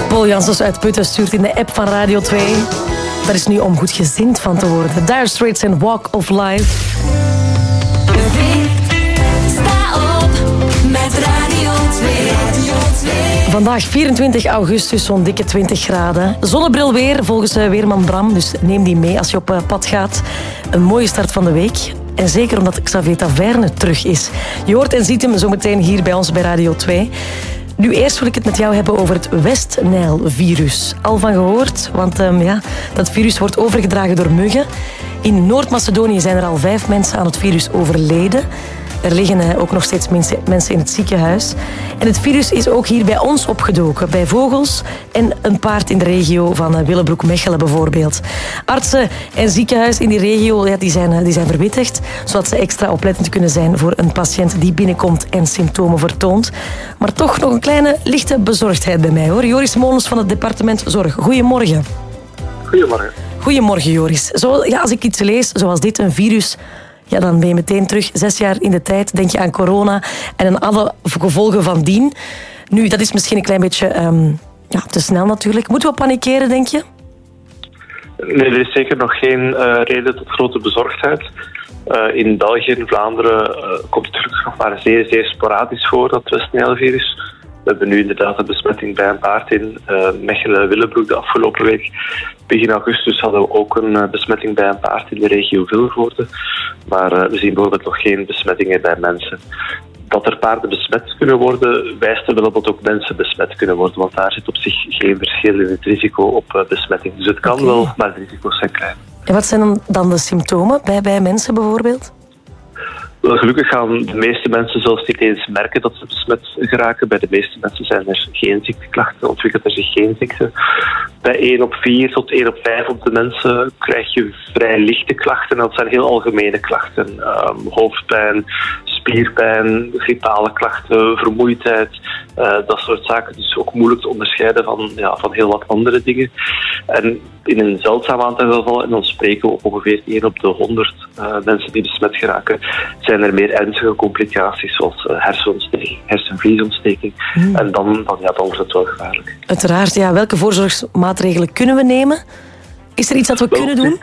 Paul Janssens uit Putten stuurt in de app van Radio 2. Dat is nu om goed gezind van te worden. Dire Straits en Walk of Life. Sta op met Radio 2. Vandaag 24 augustus, zo'n dikke 20 graden. Zonnebril weer, volgens weerman Bram. Dus neem die mee als je op pad gaat. Een mooie start van de week. En zeker omdat Xavier Taverne terug is. Je hoort en ziet hem zometeen hier bij ons bij Radio 2. Nu eerst wil ik het met jou hebben over het West-Nijl-virus. Al van gehoord, want dat virus wordt overgedragen door muggen. In Noord-Macedonië zijn er al 5 mensen aan het virus overleden. Er liggen ook nog steeds mensen in het ziekenhuis. En het virus is ook hier bij ons opgedoken. Bij vogels en een paard in de regio van Willebroek-Mechelen bijvoorbeeld. Artsen en ziekenhuizen in die regio die zijn verwittigd, zodat ze extra oplettend kunnen zijn voor een patiënt die binnenkomt en symptomen vertoont. Maar toch nog een kleine lichte bezorgdheid bij mij, hoor. Joris Molens van het departement Zorg. Goedemorgen. Goedemorgen. Goedemorgen, Joris. Als ik iets lees zoals dit, een virus, dan ben je meteen terug 6 jaar in de tijd. Denk je aan corona en aan alle gevolgen van dien. Nu, dat is misschien een klein beetje te snel natuurlijk. Moeten we panikeren, denk je? Nee, er is zeker nog geen reden tot grote bezorgdheid. In België en Vlaanderen komt het gelukkig nog maar zeer, zeer sporadisch voor, dat West-Nijl-virus. We hebben nu inderdaad een besmetting bij een paard in Mechelen-Willebroek de afgelopen week. Begin augustus hadden we ook een besmetting bij een paard in de regio Vilvoorde. Maar we zien bijvoorbeeld nog geen besmettingen bij mensen. Dat er paarden besmet kunnen worden, wijst er wel op dat ook mensen besmet kunnen worden. Want daar zit op zich geen verschil in het risico op besmetting. Dus het kan wel, maar de risico's zijn klein. En wat zijn dan de symptomen bij mensen bijvoorbeeld? Wel, gelukkig gaan de meeste mensen zelfs niet eens merken dat ze besmet geraken. Bij de meeste mensen zijn er geen ziekteklachten, ontwikkelt er zich geen ziekte. Bij 1 op 4 tot 1 op 5 op de mensen krijg je vrij lichte klachten. Dat zijn heel algemene klachten. Hoofdpijn, spierpijn, griepale klachten, vermoeidheid. Dat soort zaken. Dus ook moeilijk te onderscheiden van heel wat andere dingen. En in een zeldzaam aantal gevallen, en dan spreken we op ongeveer 1 op de 100 mensen die besmet geraken, zijn er meer ernstige complicaties zoals hersenontsteking, hersenvliesontsteking. En dan wordt het wel gevaarlijk. Uiteraard, welke voorzorgsmaatregelen kunnen we nemen? Is er iets dat we kunnen doen?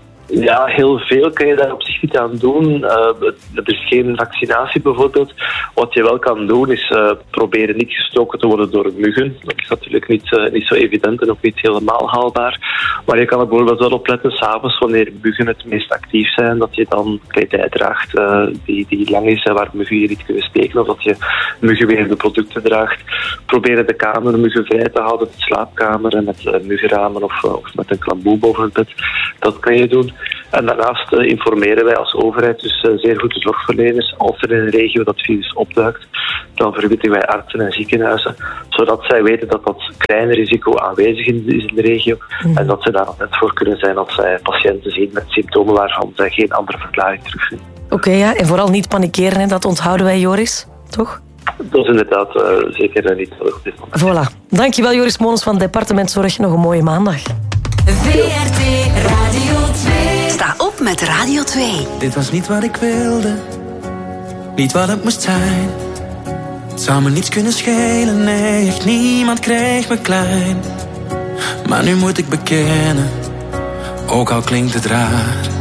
Ja, heel veel kan je daar op zich niet aan doen. Er is geen vaccinatie bijvoorbeeld. Wat je wel kan doen is proberen niet gestoken te worden door muggen. Dat is natuurlijk niet zo evident en ook niet helemaal haalbaar. Maar je kan er bijvoorbeeld wel op letten, 's avonds wanneer muggen het meest actief zijn, dat je dan kledij draagt die lang is en waar muggen je niet kunnen steken, of dat je muggenwerende producten draagt. Proberen de kamer muggenvrij te houden, de slaapkamer, en met muggenramen of met een klamboe boven het bed. Dat kan je doen. En daarnaast informeren wij als overheid dus zeer goed de zorgverleners. Als er in een regio dat virus opduikt, dan verwittigen wij artsen en ziekenhuizen, zodat zij weten dat dat kleine risico aanwezig is in de regio. En dat ze daar net voor kunnen zijn als zij patiënten zien met symptomen waarvan zij geen andere verklaring terugvinden. Oké, en vooral niet panikeren, hè? Dat onthouden wij, Joris, toch? Dat is inderdaad zeker niet nodig op dit moment. Voilà. Dankjewel, Joris Molens van het departement Zorg. Nog een mooie maandag. VRT Radio 2. Sta op met Radio 2. Dit was niet wat ik wilde, niet wat het moest zijn. Het zou me niets kunnen schelen, nee, echt niemand kreeg me klein. Maar nu moet ik bekennen, ook al klinkt het raar,